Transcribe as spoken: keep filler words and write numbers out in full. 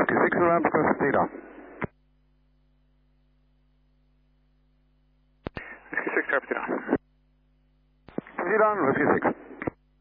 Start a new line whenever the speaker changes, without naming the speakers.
Whiskey six, ramp cross theta.
Whiskey six, traffic theta.
Proceed on, Whiskey six.